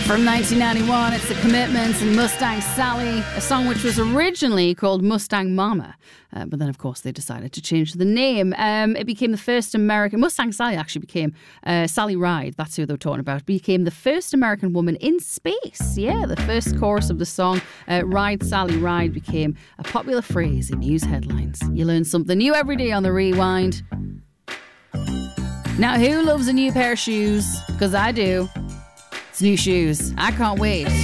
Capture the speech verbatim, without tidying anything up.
From nineteen ninety-one, it's The Commitments and Mustang Sally, a song which was originally called Mustang Mama. Uh, but then, of course, they decided to change the name. Um, it became the first American... Mustang Sally actually became... Uh, Sally Ride, that's who they were talking about, became the first American woman in space. Yeah, the first chorus of the song, uh, Ride Sally Ride, became a popular phrase in news headlines. You learn something new every day on The Rewind. Now, who loves a new pair of shoes? Because I do. It's new shoes. I can't wait.